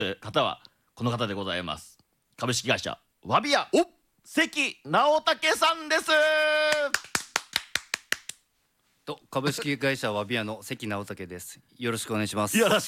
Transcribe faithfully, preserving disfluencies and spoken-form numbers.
方はこの方でございます。株式会社わびや関直武さんです。 と株式会社わびやの関直武です。よろしくお願いします。 よろし